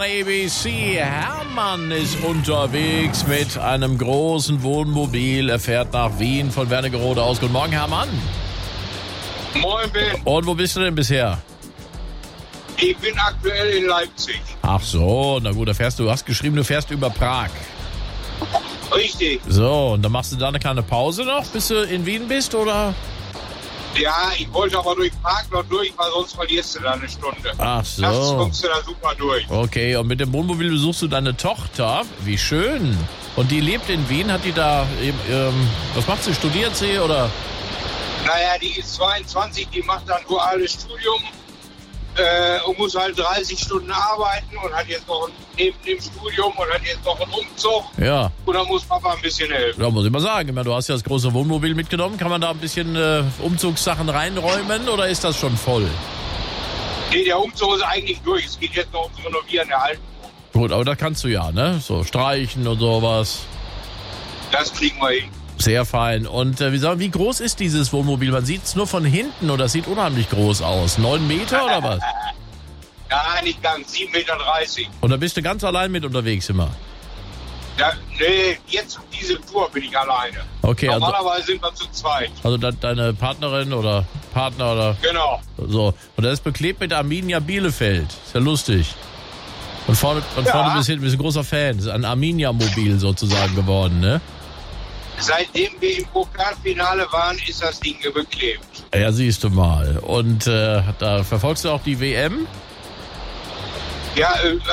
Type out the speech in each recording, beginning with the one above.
ABC. Hermann ist unterwegs mit einem großen Wohnmobil. Er fährt nach Wien von Wernigerode aus. Guten Morgen, Hermann. Moin, Ben. Und wo bist du denn bisher? Ich bin aktuell in Leipzig. Ach so, na gut, du hast geschrieben, du fährst über Prag. Richtig. So, und dann machst du da eine kleine Pause noch, bis du in Wien bist, oder? Ja, ich wollte aber durch Prag noch durch, weil sonst verlierst du da eine Stunde. Ach Das so. kommst du da super durch. Okay, und mit dem Wohnmobil besuchst du deine Tochter. Wie schön. Und die lebt in Wien, hat die da, was macht sie, studiert sie, oder? Naja, die ist 22, die macht ein duales Studium und muss halt 30 Stunden arbeiten und hat jetzt noch neben dem Studium und hat jetzt noch einen Umzug. Ja. Und da muss Papa ein bisschen helfen. Da muss ich mal sagen, ich meine, du hast ja das große Wohnmobil mitgenommen. Kann man da ein bisschen Umzugssachen reinräumen oder ist das schon voll? Nee, der Umzug ist eigentlich durch. Es geht jetzt noch ums Renovieren der alten Wohnung. Gut, aber das kannst du ja, ne? So streichen und sowas. Das kriegen wir hin. Sehr fein. Und wie groß ist dieses Wohnmobil? Man sieht es nur von hinten und das sieht unheimlich groß aus. 9 Meter oder was? Ja, nicht ganz, 7,30 Meter. Und da bist du ganz allein mit unterwegs immer? Ja, nee, jetzt diese Tour bin ich alleine. Okay, Normalerweise sind wir zu zweit. also deine Partnerin oder Partner oder Genau. so. Und das ist beklebt mit Arminia Bielefeld. Ist ja lustig. Und vorne bis hinten bist du ein großer Fan. Das ist ein Arminia-Mobil sozusagen geworden, ne? Seitdem wir im Pokalfinale waren, ist das Ding beklebt. Ja, siehst du mal. Und da verfolgst du auch die WM? Ja,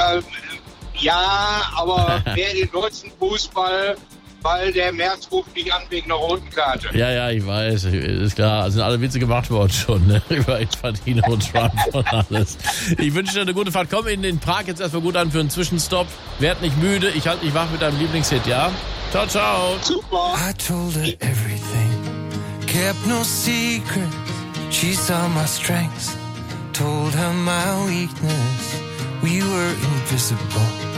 ja, aber wer den deutschen Fußball, weil der März ruft nicht an wegen einer roten Karte. Ja, ich weiß. Ist klar. Sind alle Witze gemacht worden schon, ne? Über Infantino und Trump und alles. Ich wünsche dir eine gute Fahrt. Komm in Prag jetzt erstmal gut an für einen Zwischenstopp. Werd nicht müde. Ich halte dich wach mit deinem Lieblingshit, ja? Ciao, ciao. Super. I told her everything, kept no secrets. She saw my strengths, told her my weakness. We were invisible.